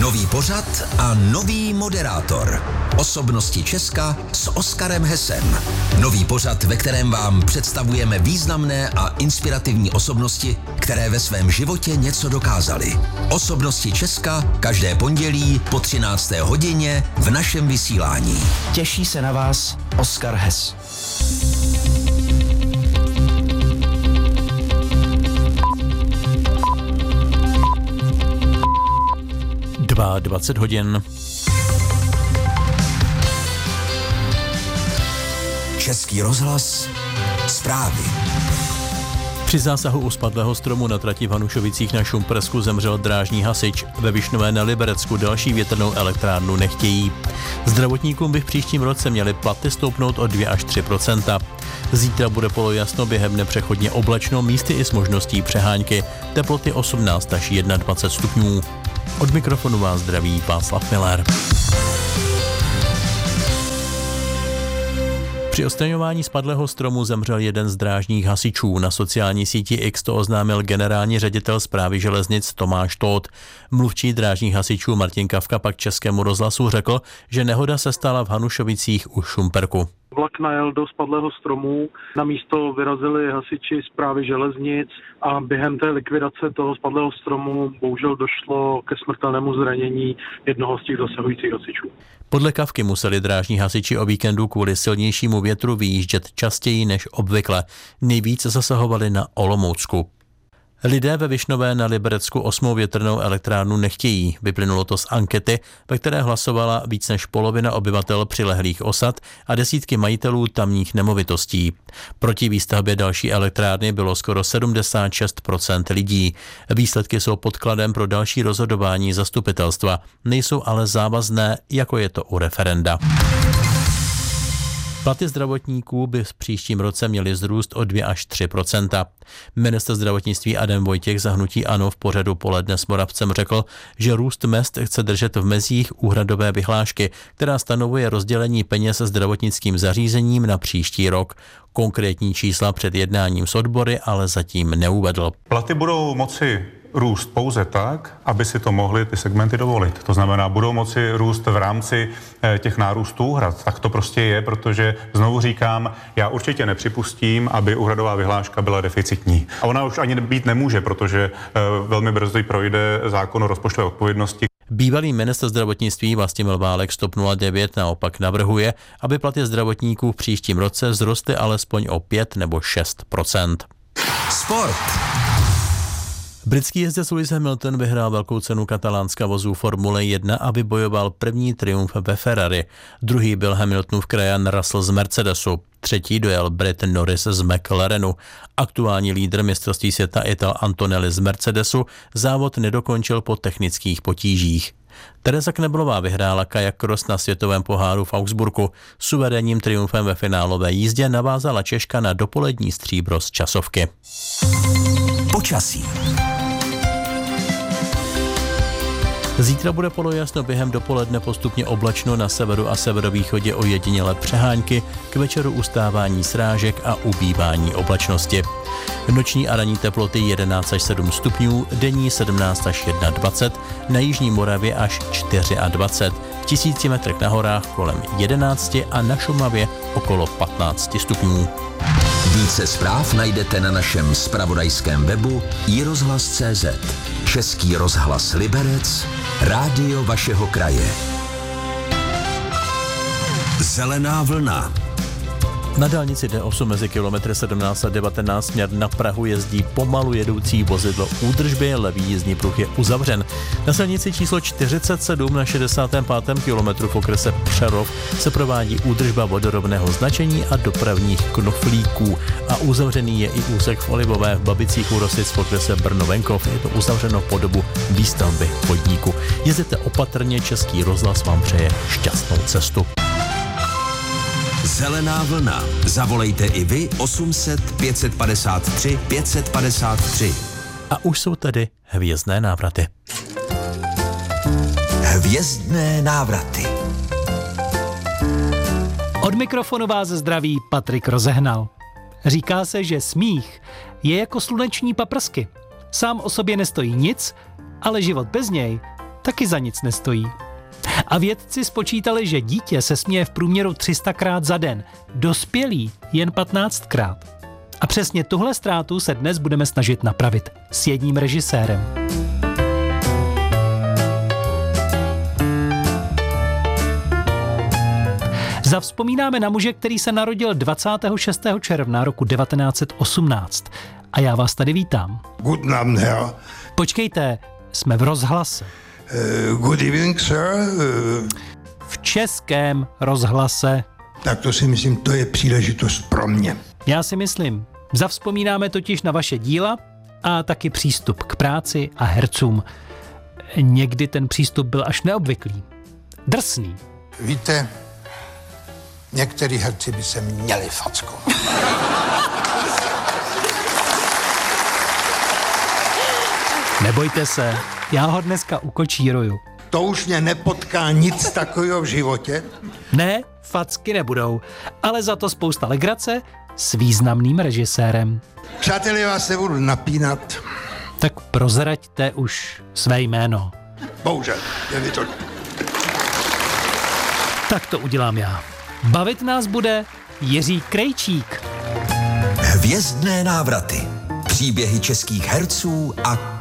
Nový pořad a nový moderátor. Osobnosti Česka s Oskarem Hessem. Nový pořad, ve kterém vám představujeme významné a inspirativní osobnosti, které ve svém životě něco dokázaly. Osobnosti Česka každé pondělí po 13. hodině v našem vysílání. Těší se na vás Oskar Hess. 20 hodin. Český rozhlas, zprávy. Při zásahu u spadlého stromu na trati v Hanušovicích na Šumpersku zemřel drážní hasič. Ve Višnové na Liberecku další větrnou elektrárnu nechtějí. Zdravotníkům by v příštím roce měly platy stoupnout o 2 až 3%. Zítra bude polojasno, během dne přechodně oblačno, místy i s možností přehánky. Teploty 18 až 21 stupňů. Od mikrofonu vás zdraví Václav Miller. Při odstraňování spadlého stromu zemřel jeden z drážních hasičů. Na sociální síti X to oznámil generální ředitel Správy železnic Tomáš Tóth. Mluvčí drážních hasičů Martin Kavka pak Českému rozhlasu řekl, že nehoda se stala v Hanušovicích u Šumperku. Vlak najel do spadlého stromu, na místo vyrazili hasiči Správy železnic a během té likvidace toho spadlého stromu bohužel došlo ke smrtelnému zranění jednoho z těch zasahujících hasičů. Podle Kavky museli drážní hasiči o víkendu kvůli silnějšímu větru vyjíždět častěji než obvykle. Nejvíc zasahovali na Olomoucku. Lidé ve Višnové na Liberecku 8. větrnou elektrárnu nechtějí. Vyplynulo to z ankety, ve které hlasovala víc než polovina obyvatel přilehlých osad a desítky majitelů tamních nemovitostí. Proti výstavbě další elektrárny bylo skoro 76% lidí. Výsledky jsou podkladem pro další rozhodování zastupitelstva. Nejsou ale závazné, jako je to u referenda. Platy zdravotníků by v příštím roce měly vzrůst o 2 až 3%. Ministr zdravotnictví Adam Vojtěch za hnutí ANO v pořadu Poledne s Moravcem řekl, že růst mezd chce držet v mezích úhradové vyhlášky, která stanovuje rozdělení peněz zdravotnickým zařízením na příští rok. Konkrétní čísla před jednáním s odbory ale zatím neuvedl. Platy budou moci růst pouze tak, aby si to mohly ty segmenty dovolit. To znamená, budou moci růst v rámci těch nárůstů úhrad. Tak to prostě je, protože znovu říkám, já určitě nepřipustím, aby úhradová vyhláška byla deficitní. A ona už ani být nemůže, protože velmi brzy projde zákon o rozpočtové odpovědnosti. Bývalý ministr zdravotnictví Vlastimil Válek z TOP 09 naopak navrhuje, aby platy zdravotníků v příštím roce vzrostly alespoň o 5 nebo 6%. Sport. Britský jezdec Lewis Hamilton vyhrál velkou cenu Katalánska vozů Formule 1 a vybojoval první triumf ve Ferrari. Druhý byl Hamiltonův krajan Russell z Mercedesu. Třetí dojel Brit Norris z McLarenu. Aktuální lídr mistrovství světa Ital Antonelli z Mercedesu závod nedokončil po technických potížích. Tereza Kneblová vyhrála kajak cross na světovém poháru v Augsburgu. Suverénním triumfem ve finálové jízdě navázala Češka na dopolední stříbro z časovky. Počasí. Zítra bude polojasno, během dopoledne postupně oblačno, na severu a severovýchodě ojedinělé přehánky, k večeru ustávání srážek a ubývání oblačnosti. Noční a ranní teploty 11 až 7 stupňů, denní 17 až 21, na jižní Moravě až 24, v 1000 metrech na horách kolem 11 a na Šumavě okolo 15 stupňů. Více zpráv najdete na našem zpravodajském webu iRozhlas.cz. Český rozhlas Liberec, rádio vašeho kraje. Zelená vlna. Na dálnici D8 mezi kilometry 17 a 19 směr na Prahu jezdí pomalu jedoucí vozidlo údržby, levý jízdní pruh je uzavřen. Na silnici číslo 47 na 65. kilometru v okrese Přerov se provádí údržba vodorovného značení a dopravních knoflíků. A uzavřený je i úsek v Olivové v Babicích u Rosic v okrese Brno-Venkov. Je to uzavřeno po dobu výstavby chodníku. Jezdete opatrně, Český rozhlas vám přeje šťastnou cestu. Zelená vlna. Zavolejte i vy 800 553 553. A už jsou tady hvězdné návraty. Hvězdné návraty. Od mikrofonu vás zdraví Patrik Rozehnal. Říká se, že smích je jako sluneční paprsky. Sám o sobě nestojí nic, ale život bez něj taky za nic nestojí. A vědci spočítali, že dítě se směje v průměru 300krát za den, dospělý jen 15krát. A přesně tuhle ztrátu se dnes budeme snažit napravit s jedním režisérem. Zavzpomínáme na muže, který se narodil 26. června roku 1918. A já vás tady vítám. Guten Abend, Herr. Počkejte, jsme v rozhlase. Good evening, sir. V Českém rozhlase. Tak to si myslím, to je příležitost pro mě. Já si myslím. Zavzpomínáme totiž na vaše díla a taky přístup k práci a hercům. Někdy ten přístup byl až neobvyklý. Drsný. Víte, některý herci by se měli fackovat. Nebojte se, já ho dneska ukočíruju. To už mě nepotká nic takového v životě. Ne, facky nebudou, ale za to spousta legrace s významným režisérem. Přátelé, vás nebudu napínat. Tak prozraďte už své jméno. Bohužel, je mi to. Tak to udělám já. Bavit nás bude Jiří Krejčík. Hvězdné návraty. Příběhy českých herců a